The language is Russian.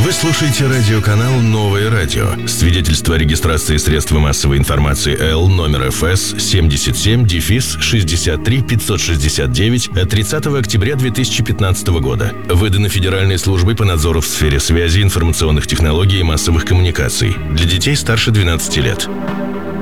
Вы слушаете радиоканал «Новое радио». Свидетельство о регистрации средства массовой информации Л номер ФС 77-63-569 от 30 октября 2015 года. Выдано Федеральной службой по надзору в сфере связи, информационных технологий и массовых коммуникаций. Для детей старше 12 лет.